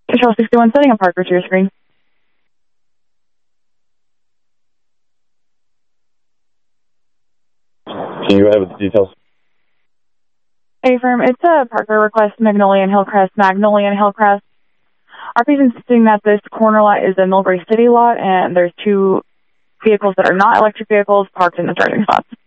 Control 61, setting a Parker to your screen. Can you go ahead with the details? Affirm, it's a Parker request, Magnolia and Hillcrest. Our patient's insisting that this corner lot is a Millbrae City lot, and there's two vehicles that are not electric vehicles parked in the charging spots.